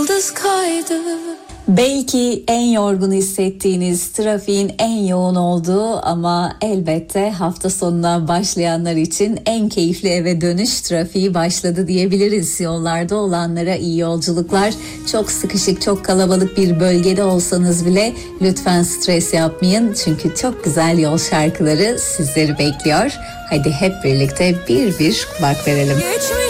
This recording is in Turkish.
Belki en yorgun hissettiğiniz, trafiğin en yoğun olduğu ama elbette hafta sonuna başlayanlar için en keyifli eve dönüş trafiği başladı diyebiliriz. Yollarda olanlara iyi yolculuklar. Çok sıkışık, çok kalabalık bir bölgede olsanız bile lütfen stres yapmayın. Çünkü çok güzel yol şarkıları sizleri bekliyor. Hadi hep birlikte bir kulak verelim.